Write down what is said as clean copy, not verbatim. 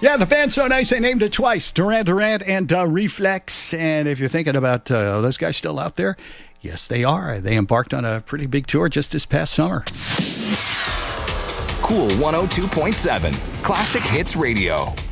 Yeah, the band's so nice they named it twice, Duran Duran and Reflex. And if you're thinking about those guys still out there, yes, they are. They embarked on a pretty big tour just this past summer. Cool 102.7, Classic Hits Radio.